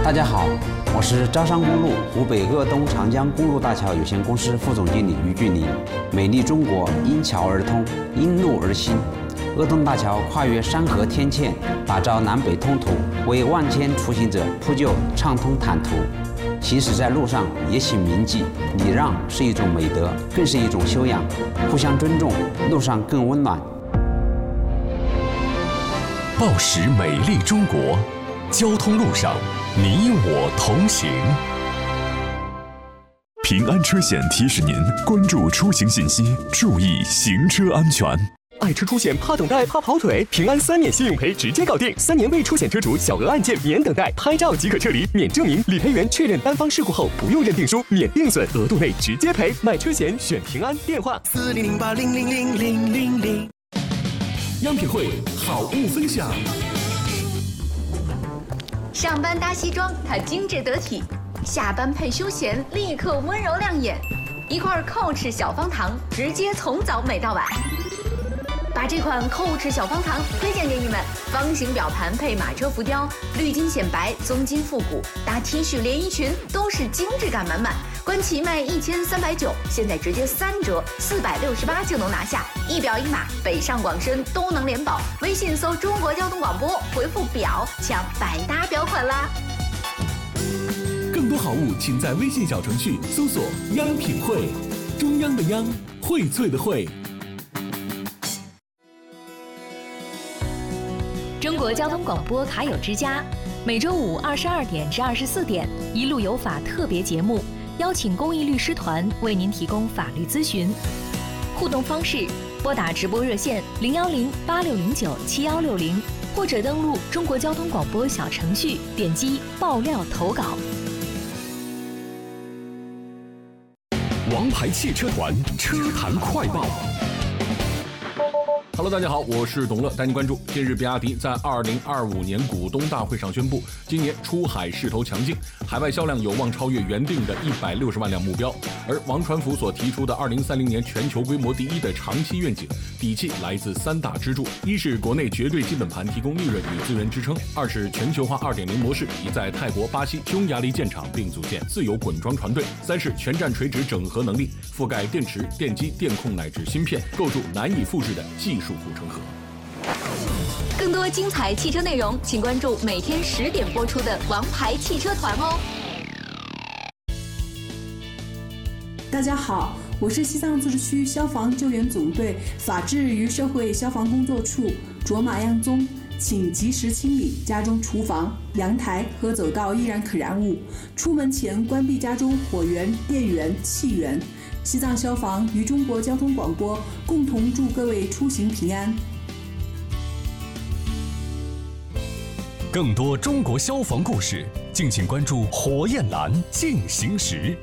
大家好，我是招商公路湖北鄂东长江公路大桥有限公司副总经理于俊林。美丽中国因桥而通，因路而兴。鄂东大桥跨越山河天堑，打造南北通途，为万千出行者铺就畅通坦途。行驶在路上也请铭记，礼让是一种美德，更是一种修养。互相尊重，路上更温暖。 报时美丽中国，交通路上你我同行。平安车险提示您关注出行信息，注意行车安全。 爱车出险怕等待怕跑腿，平安3年信用赔直接搞定，3年未出险车主小额案件免等待，拍照即可撤离，免证明，理赔员确认单方事故后不用认定书，免定损，额度内直接赔。买车险选平安，电话4008000000。 央品汇好物分享。 上班搭西装，它精致得体；下班配休闲，立刻温柔亮眼。一块Coach小方糖，直接从早美到晚。把这款Coach小方糖推荐给你们，方形表盘配马车浮雕，绿金显白，棕金复古，搭 T 恤连衣裙都是精致感满满。官旗卖1390，现在直接3折，468就能拿下。一表一码，北上广深都能联保。微信搜中国交通广播，回复表抢百搭表款啦。 更多好物，请在微信小程序搜索“央品汇”，中央的央，荟萃的荟。 中国交通广播卡友之家，每周五22点至24点，一路有法特别节目，邀请公益律师团为您提供法律咨询。互动方式：拨打直播热线010-8609-7160，或者登录中国交通广播小程序，点击爆料投稿。 王牌汽车团车坛快报。 Hello， 大家好，我是董乐，带您关注。近日，比亚迪在2025年股东大会上宣布，今年出海势头强劲，海外销量有望超越原定的160万辆目标。而王传福所提出的2030年全球规模第一的长期愿景，底气来自3大支柱：一是国内绝对基本盘提供利润与资源支撑；二是全球化2.0模式已在泰国、巴西、匈牙利建厂并组建自有滚装团队；三是全站垂直整合能力，覆盖电池、电机、电控乃至芯片，构筑难以复制的技术护城河。 更多精彩汽车内容，请关注每天10点播出的《王牌汽车团》哦。 大家好，我是西藏自治区消防救援总队法制与社会消防工作处卓玛样宗，请及时清理家中厨房、阳台和走道易燃可燃物，出门前关闭家中火源、电源、气源。西藏消防与中国交通广播共同祝各位出行平安。 更多中国消防故事，敬请关注火焰蓝进行时。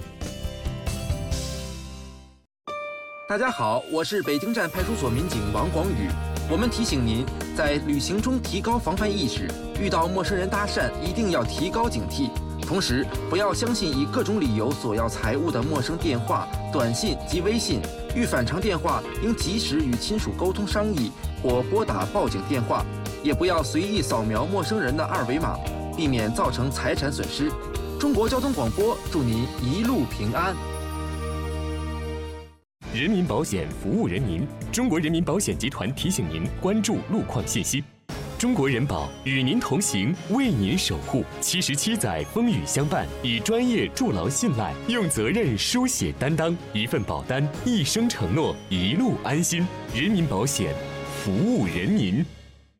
大家好，我是北京站派出所民警王广宇。我们提醒您，在旅行中提高防范意识，遇到陌生人搭讪一定要提高警惕。同时，不要相信以各种理由索要财物的陌生电话、短信及微信。遇反常电话，应及时与亲属沟通商议，或拨打报警电话。也不要随意扫描陌生人的2维码，避免造成财产损失。中国交通广播祝您一路平安。 人民保险服务人民，中国人民保险集团提醒您关注路况信息。中国人保与您同行，为您守护。77载风雨相伴，以专业筑牢信赖，用责任书写担当，一份保单，一生承诺，一路安心。人民保险服务人民。